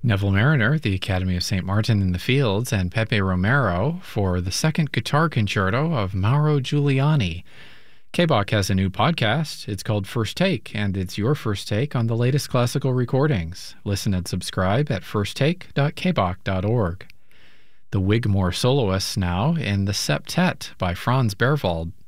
Neville Mariner, the Academy of St. Martin in the Fields, and Pepe Romero for the second guitar concerto of Mauro Giuliani. KBOC has a new podcast. It's called First Take, and it's your first take on the latest classical recordings. Listen and subscribe at firsttake.kbok.org. The Wigmore Soloists now in the Septet by Franz Berwald.